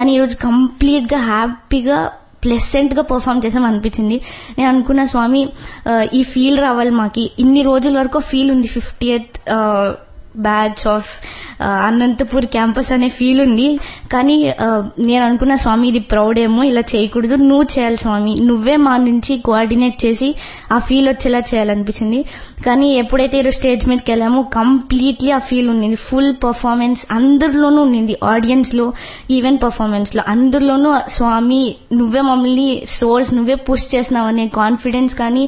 అని ఈరోజు కంప్లీట్ గా హ్యాపీగా ప్లెసెంట్ గా పర్ఫామ్ చేసాం అనిపించింది. నేను అనుకున్న స్వామి ఈ ఫీల్ రావాలి మాకి, ఇన్ని రోజుల వరకు ఫీల్ ఉంది 50th batch of Anantapur campus అనే ఫీల్ ఉంది. కానీ నేను అనుకున్న స్వామి ఇది ప్రౌడ్ ఏమో, ఇలా చేయకూడదు, నువ్వు చేయాలి స్వామి, నువ్వే మా నుంచి కోఆర్డినేట్ చేసి ఆ ఫీల్ వచ్చేలా చేయాలనిపించింది. కానీ ఎప్పుడైతే ఈరోజు స్టేజ్ మీదకి వెళ్ళామో కంప్లీట్లీ ఆ ఫీల్ ఉంది. ఫుల్ పర్ఫార్మెన్స్ అందరిలోనూ ఉంది, ఆడియన్స్ లో, ఈవెన్ పర్ఫార్మెన్స్ లో అందరిలోనూ స్వామి నువ్వే మమ్మల్ని సోర్స్, నువ్వే పుష్ చేస్తున్నావు అనే కాన్ఫిడెన్స్ కానీ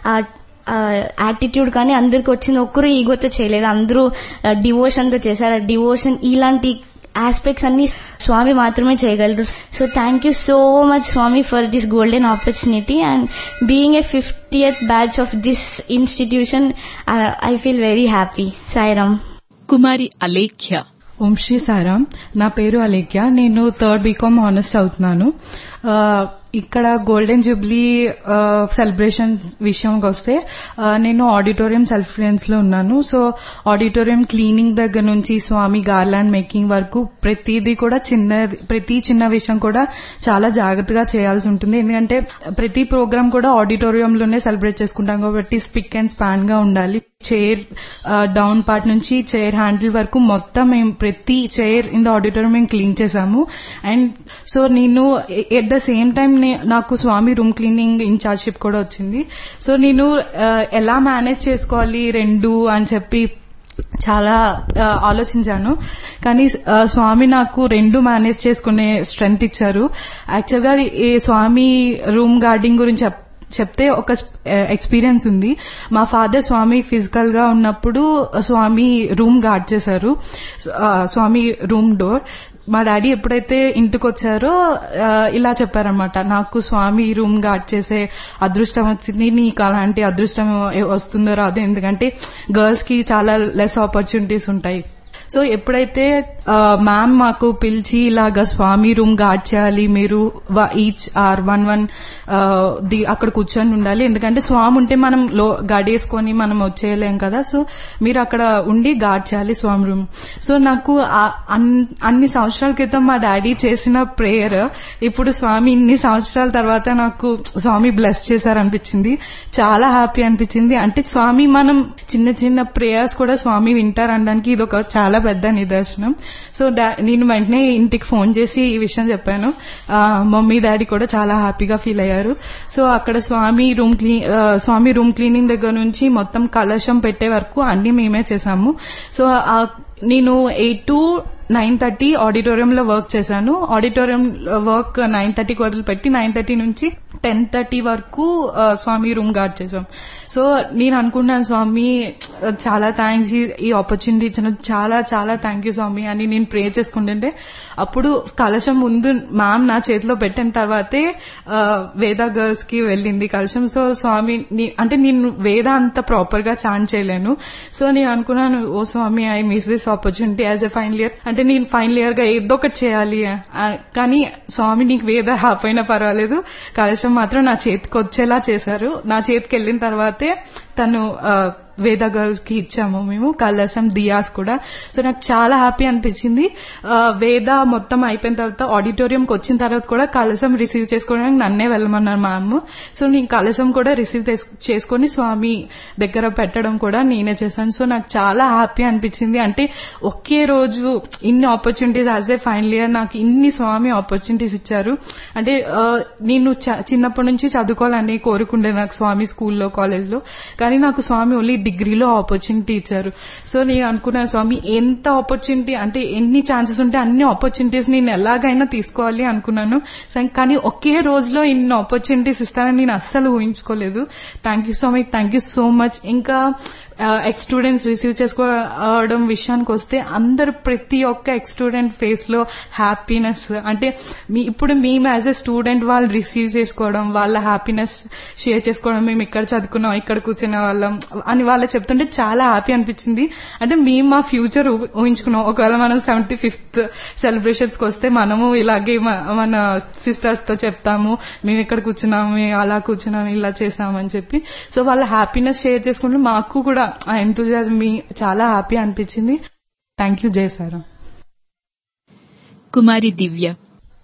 యాటిట్యూడ్ కానీ అందరికి వచ్చింది. ఒక్కరు ఈగోతో చేయలేదు, అందరూ డివోషన్ తో చేశారు. ఆ డివోషన్ ఇలాంటి ఆస్పెక్ట్స్ అన్ని స్వామి మాత్రమే చేయగలరు. So thank you so much Swamy for this golden opportunity and being a 50th batch of this institution. I feel very happy. Sairam. కుమారి అలేఖ్య. ఓం శ్రీ సాయిరామ్. నా పేరు అలేఖ్య. నేను 3rd BCom ఆనర్స్ అవుతున్నాను. ఇక్కడ గోల్డెన్ జూబ్లీ సెలబ్రేషన్ విషయంకి వస్తే నేను ఆడిటోరియం సెల్ఫ్ ఫినాన్స్ లో ఉన్నాను. So auditorium cleaning దగ్గర నుంచి స్వామి గార్లాండ్ మేకింగ్ వరకు ప్రతి చిన్న విషయం కూడా చాలా జాగ్రత్తగా చేయాల్సి ఉంటుంది. ఎందుకంటే ప్రతి ప్రోగ్రామ్ కూడా ఆడిటోరియంలోనే సెలబ్రేట్ చేసుకుంటాం కాబట్టి స్పిక్ అండ్ స్పాన్ గా ఉండాలి. చైర్ డౌన్ పార్ట్ నుంచి చైర్ హ్యాండిల్ వరకు మొత్తం మేము ప్రతి చైర్ ఇన్ ద ఆడిటోరియం మేము క్లీన్ చేశాము. అండ్ సో నేను ఎట్ ద సేమ్ టైం నాకు స్వామి రూమ్ క్లీనింగ్ ఇన్ఛార్జ్షిప్ కూడా వచ్చింది. సో నేను ఎలా మేనేజ్ చేసుకోవాలి రెండు అని చెప్పి చాలా ఆలోచించాను. కానీ స్వామి నాకు రెండు మేనేజ్ చేసుకునే స్ట్రెంగ్త్ ఇచ్చారు. యాక్చువల్గా ఈ స్వామి రూమ్ గార్డింగ్ గురించి చెప్తే ఒక ఎక్స్పీరియన్స్ ఉంది. మా ఫాదర్ స్వామి ఫిజికల్ గా ఉన్నప్పుడు స్వామి రూమ్ గార్డ్ చేశారు, స్వామి రూమ్ డోర్. మా డాడీ ఎప్పుడైతే ఇంటికి వచ్చారో ఇలా చెప్పారనమాట, నాకు స్వామి రూమ్ గార్డ్ చేసే అదృష్టం వచ్చింది, నీకు అలాంటి అదృష్టం వస్తుందో రాదు, ఎందుకంటే గర్ల్స్ కి చాలా లెస్ ఆపర్చునిటీస్ ఉంటాయి. సో ఎప్పుడైతే మ్యామ్ మాకు పిలిచి ఇలాగా స్వామి రూమ్ గార్డ్ చేయాలి, మీరు ఈచ్ ఆర్ 1 అక్కడ కూర్చొని ఉండాలి, ఎందుకంటే స్వామి ఉంటే మనం గడేసుకొని మనం వచ్చేయలేం కదా, సో మీరు అక్కడ ఉండి గార్డ్ చేయాలి స్వామి రూమ్. సో నాకు అన్ని సంవత్సరాల క్రితం మా డాడీ చేసిన ప్రేయర్ ఇప్పుడు స్వామి ఇన్ని సంవత్సరాల తర్వాత నాకు స్వామి బ్లెస్ చేశారనిపించింది. చాలా హ్యాపీ అనిపించింది. అంటే స్వామి మనం చిన్న చిన్న ప్రేయర్స్ కూడా స్వామి వింటారనడానికి ఇది ఒక చాలా పెద్ద నిదర్శనం. సో నేను వెంటనే ఇంటికి ఫోన్ చేసి ఈ విషయం చెప్పాను. మమ్మీ డాడీ కూడా చాలా హ్యాపీగా ఫీల్ అయ్యారు. సో అక్కడ స్వామి రూమ్ క్లీనింగ్ దగ్గర నుంచి మొత్తం కలశం పెట్టే వరకు అన్ని మేమే చేశాము. సో నేను 8 to 9:30 ఆడిటోరియంలో వర్క్ చేశాను. ఆడిటోరియం వర్క్ 9:30కి వదిలిపెట్టి 9:30 నుంచి 10:30 వరకు స్వామి రూమ్ గార్డ్ చేశాం. సో నేను అనుకున్నాను స్వామి చాలా థ్యాంక్స్, ఈ ఆపర్చునిటీ ఇచ్చిన చాలా చాలా థ్యాంక్ యూ స్వామి అని నేను ప్రే చేసుకుంటుంటే అప్పుడు కలశం ముందు మ్యామ్ నా చేతిలో పెట్టిన తర్వాతే వేద గర్ల్స్ కి వెళ్ళింది కలశం. సో స్వామి అంటే నేను వేద అంత ప్రాపర్ గా చాంట్ చేయలేను. సో నేను అనుకున్నాను, ఓ స్వామి I miss this opportunity as a final year, అంటే నేను ఫైనల్ ఇయర్ గా ఏదో ఒకటి చేయాలి. కానీ స్వామి నీకు వేద హాఫ్ అయినా పర్వాలేదు, కలశం మాత్రం నా చేతికి వచ్చేలా చేశారు. నా చేతికి వెళ్ళిన తర్వాతే తను వేద గర్ల్స్ కి ఇచ్చాము మేము కలశం దియాస్ కూడా. సో నాకు చాలా హ్యాపీ అనిపించింది. వేద మొత్తం అయిపోయిన తర్వాత ఆడిటోరియంకి వచ్చిన తర్వాత కూడా కలశం రిసీవ్ చేసుకోవడానికి నన్నే వెళ్ళమన్నారు మ్యామ్. సో నేను కలశం కూడా రిసీవ్ చేసుకుని స్వామి దగ్గర పెట్టడం కూడా నేనే చేశాను. సో నాకు చాలా హ్యాపీ అనిపించింది. అంటే ఒకే రోజు ఇన్ని opportunities as a final year నాకు ఇన్ని స్వామి ఆపర్చునిటీస్ ఇచ్చారు. అంటే నేను చిన్నప్పటి నుంచి చదువుకోవాలని కోరుకుండే నాకు స్వామి స్కూల్లో కాలేజ్లో, కానీ నాకు స్వామి ఓన్లీ డిగ్రీలో ఆపర్చునిటీ ఇచ్చారు. సో నేను అనుకున్నాను స్వామి ఎంత ఆపర్చునిటీ, అంటే ఎన్ని ఛాన్సెస్ ఉంటే అన్ని ఆపర్చునిటీస్ నేను ఎలాగైనా తీసుకోవాలి అనుకున్నాను. కానీ ఒకే రోజులో ఇన్ని ఆపర్చునిటీస్ ఇస్తానని నేను అస్సలు ఊహించుకోలేదు. Thank you Swamy, thank you so much. ఇంకా ఎక్స్ స్టూడెంట్స్ రిసీవ్ చేసుకోవడం విషయానికి వస్తే అందరు ప్రతి ఒక్క ఎక్స్ స్టూడెంట్ ఫేస్ లో హ్యాపీనెస్, అంటే ఇప్పుడు మేము యాజ్ ఎ స్టూడెంట్ వాళ్ళు రిసీవ్ చేసుకోవడం, వాళ్ళ హ్యాపీనెస్ షేర్ చేసుకోవడం, మేము ఇక్కడ చదువుకున్నాం ఇక్కడ కూర్చునే వాళ్ళం అని వాళ్ళు చెప్తుంటే చాలా హ్యాపీ అనిపించింది. అంటే మేము మా ఫ్యూచర్ ఊహించుకున్నాం, ఒకవేళ మనం 75th సెలబ్రేషన్స్ కి వస్తే మనము ఇలాగే మన సిస్టర్స్ తో చెప్తాము మేము ఇక్కడ కూర్చున్నాము, అలా కూర్చున్నాము, ఇలా చేసామని చెప్పి. సో వాళ్ళ హ్యాపీనెస్ షేర్ చేసుకుంటే మాకు కూడా ఆ ఎంతూజియాజం చాలా హ్యాపీ అనిపించింది. Thank you. జై సాయిరామ్. కుమారి దివ్య.